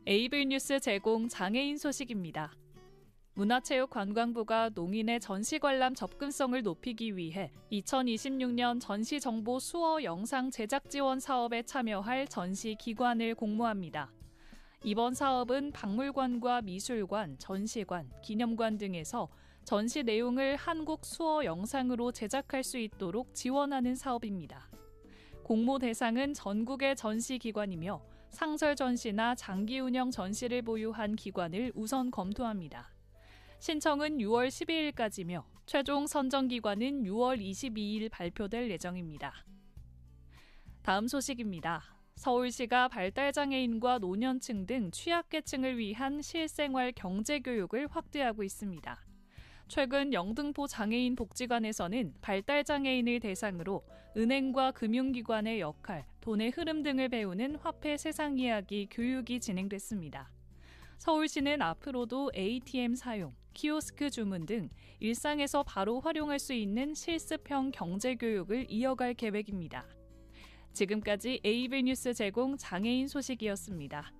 에이블뉴스 제공 장애인 소식입니다. 문화체육관광부가 농인의 전시관람 접근성을 높이기 위해 2026년 전시정보 수어 영상 제작 지원 사업에 참여할 전시기관을 공모합니다. 이번 사업은 박물관과 미술관, 전시관, 기념관 등에서 전시 내용을 한국 수어 영상으로 제작할 수 있도록 지원하는 사업입니다. 공모 대상은 전국의 전시기관이며 상설 전시나 장기 운영 전시를 보유한 기관을 우선 검토합니다. 신청은 6월 12일까지며 최종 선정기관은 6월 22일 발표될 예정입니다. 다음 소식입니다. 서울시가 발달장애인과 노년층 등 취약계층을 위한 실생활 경제교육을 확대하고 있습니다. 최근 영등포 장애인 복지관에서는 발달장애인을 대상으로 은행과 금융기관의 역할, 돈의 흐름 등을 배우는 화폐 세상 이야기 교육이 진행됐습니다. 서울시는 앞으로도 ATM 사용, 키오스크 주문 등 일상에서 바로 활용할 수 있는 실습형 경제교육을 이어갈 계획입니다. 지금까지 에이블뉴스 제공 장애인 소식이었습니다.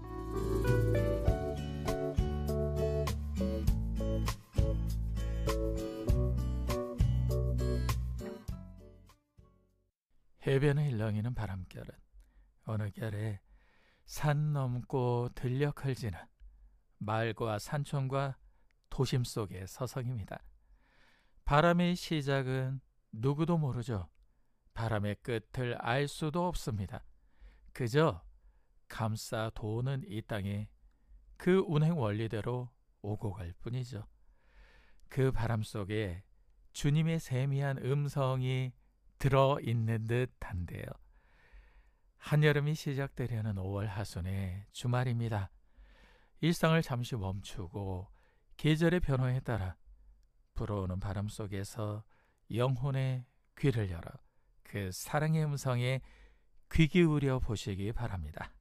해변을 일렁이는 바람결은 어느 결에 산 넘고 들녘 헐지는 마을과 산촌과 도심 속의 서성입니다. 바람의 시작은 누구도 모르죠. 바람의 끝을 알 수도 없습니다. 그저 감싸 도는 이 땅에 그 운행 원리대로 오고 갈 뿐이죠. 그 바람 속에 주님의 세미한 음성이 들어있는 듯한데요. 한여름이 시작되려는 5월 하순의 주말입니다. 일상을 잠시 멈추고 계절의 변화에 따라 불어오는 바람 속에서 영혼의 귀를 열어 그 사랑의 음성에 귀 기울여 보시기 바랍니다.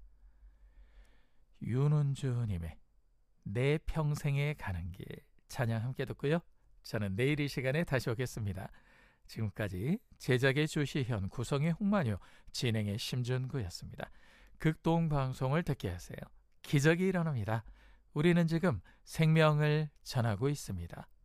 윤은주님의 내 평생에 가는 길 찬양 함께 듣고요. 저는 내일 이 시간에 다시 오겠습니다. 지금까지 제작의 주시현, 구성의 홍만유, 진행의 심준구였습니다. 극동방송을 듣게 하세요. 기적이 일어납니다. 우리는 지금 생명을 전하고 있습니다.